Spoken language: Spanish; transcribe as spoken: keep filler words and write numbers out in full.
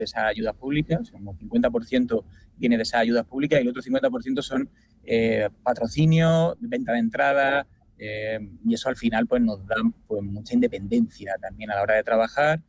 de esas ayudas públicas, o sea, como cincuenta por ciento viene de esas ayudas públicas y el otro cincuenta por ciento son eh, patrocinio, venta de entrada, eh, y eso al final pues nos da pues, mucha independencia también a la hora de trabajar